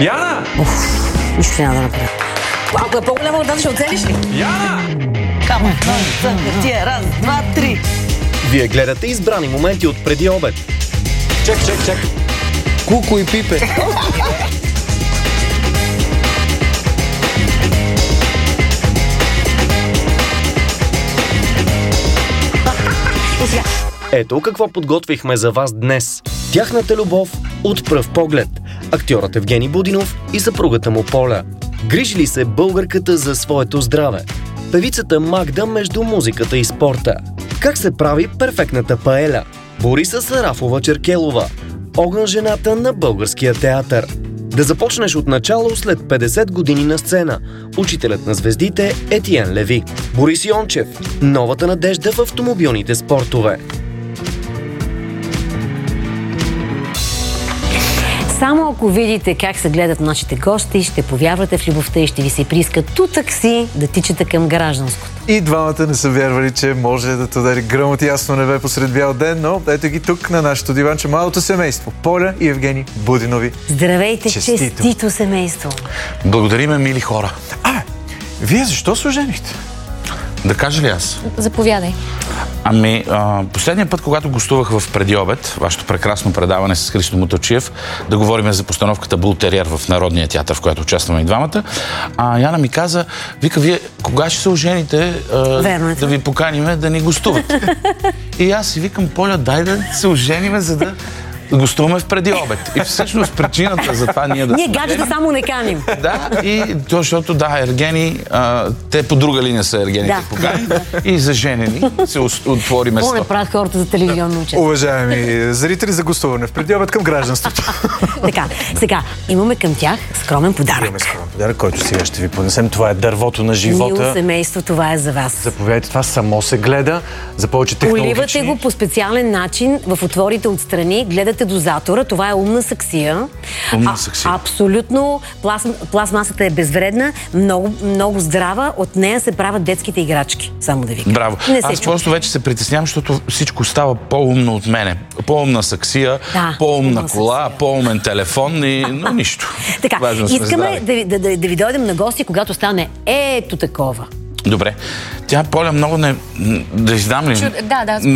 Яна! Нищо няма да направя. Малко е по-голяма от нас, ще оцелиш ли? Яна! Камо, тия, раз, два, три. Вие гледате избрани моменти от преди обед. Чак. Куко и Пипе. Ето какво подготвихме за вас днес. Тяхната любов от пръв поглед. Актьорът Евгений Будинов и съпругата му Поля. Грижи ли се българката за своето здраве? Певицата Магда между музиката и спорта. Как се прави перфектната паеля? Бориса Сарафова-Черкелова. Огън жената на българския театър. Да започнеш от начало след 50 години на сцена. Учителят на звездите Етиен Леви. Борис Йончев. Новата надежда в автомобилните спортове. Само ако видите как се гледат нашите гости, ще повярвате в любовта и ще ви се прииска ту такси да тичате към гражданското. И двамата не са вярвали, че може да те удари гръм от ясно небе посред бял ден, но ето ги тук на нашото диванче малото семейство. Поля и Евгений Будинови. Здравейте, честито семейство! Благодариме, мили хора. Вие защо се оженихте? Да кажа ли аз? Заповядай. Последния път, когато гостувах в Преди обед, вашето прекрасно предаване с Христо Муталчиев, да говорим за постановката Бул Териер в Народния театър, в която участваме и двамата, Яна ми каза, вика, вие кога ще се ожените, да ви поканиме да ни гостувате? И аз си викам, Поля, дай да се ожениме, за да гостуваме в Преди обед. И всъщност причината за това ние да... Ние гаджета само не каним. Да, и то, защото Ергени, те по друга линия са Ергените покани и за женени се отвори место. Какво не правят хората за телевизионно участие? Уважаеми зрители, за гостуване в Преди обед към гражданството. Така, сега имаме към тях скромен подарък. Имаме скромен подарък, който сега ще ви понесем. Това е дървото на живота. Мило семейство, това е за вас. Заповядайте, това само се гледа за повече технологични. Поливате го по специален начин в отворите отстрани, гледате дозатора, това е умна саксия. Умна саксия. Абсолютно. Пластмасата е безвредна, много здрава. От нея се правят детските играчки. Само да ви кажа. Браво. Аз просто вече се притеснявам, защото всичко става по-умно от мене. По-умна саксия, по-умна кола, по-умен телефон, но нищо. Така, искаме да ви дойдем на гости, когато стане ето такова. Добре. Тя, Поля, много не... Да издам ли? Да.